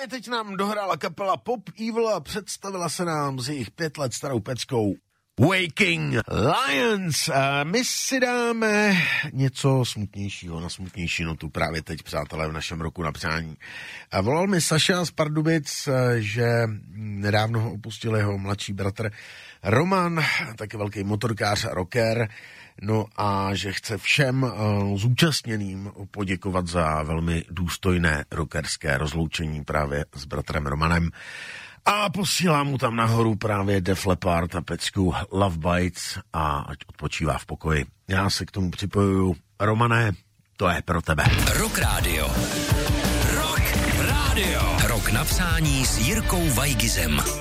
právě teď nám dohrála kapela Pop Evil a představila se nám s jejich 5 let starou peckou Waking Lions. A my si dáme něco smutnějšího, na smutnější notu právě teď, přátelé, v našem roku na přání. A volal mi Saša z Pardubic, že nedávno ho opustil jeho mladší bratr Roman, taky velký motorkář a rocker, no a že chce všem zúčastněným poděkovat za velmi důstojné rockerské rozloučení právě s bratrem Romanem. A posílám mu tam nahoru právě Def Leppard a pecku Love Bites a ať odpočívá v pokoji. Já se k tomu připojuju. Romane, to je pro tebe. Rock Radio. Rock Radio. Rok na přání s Jirkou Vajgizem.